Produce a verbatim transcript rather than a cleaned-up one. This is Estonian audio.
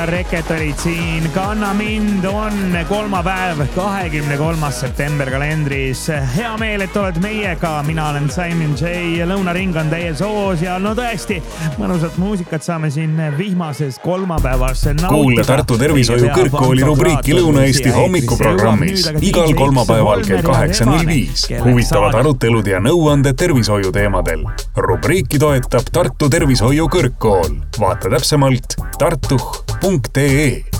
Reket olid siin, Kanna mind on kolmapäev, kahekümne kolmas september kalendris. Hea meel, et oled meiega, mina olen Simon J ja lõunaring on teie soos ja no tõesti, mõnusat muusikat saame siin vihmases kolmapäevas nautida. Kuule Tartu Tervishoiu Kõrgkooli rubriiki Lõuna-Eesti hommikuprogrammis igal kolmapäeval kell kaheksa null viis. Huvitavad arutelud ja nõuanded tervishoiu teemadel. Rubriiki toetab Tartu Tervishoiu Kõrgkool. Vaata täpsemalt tartuh punkt ee.